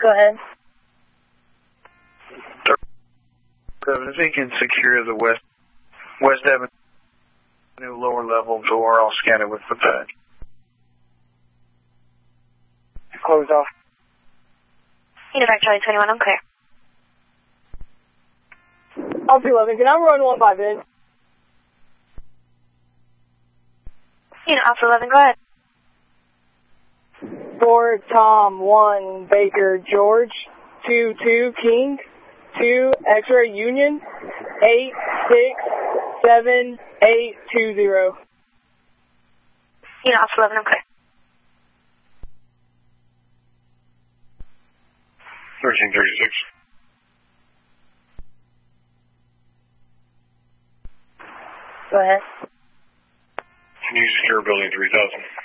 Go ahead. If he can secure the West Avenue lower level door, I'll scan it with the patch. Close off. Univac Charlie 21, I'm clear. Alpha 11, can I run 15 in? Alpha 11, go ahead. 4 Tom 1 Baker George 2 King 2 X-ray Union 867-820. Alpha 11, I'm clear. 1336. Go ahead. Can you secure building 3000?